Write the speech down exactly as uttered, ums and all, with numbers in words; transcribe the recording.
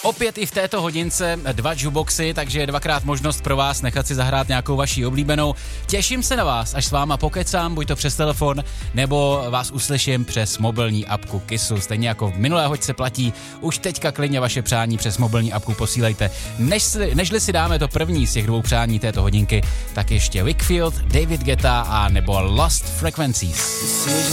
Opět i v této hodince dva jukeboxy, takže dvakrát možnost pro vás nechat si zahrát nějakou vaší oblíbenou. Těším se na vás, až s váma pokecám, buď to přes telefon, nebo vás uslyším přes mobilní apku Kissu. Stejně jako v minulé hoďce platí, už teďka klidně vaše přání přes mobilní apku posílejte. Než si, nežli si dáme to první z těch dvou přání této hodinky, tak ještě Wakefield, David Guetta a nebo Lost Frequencies.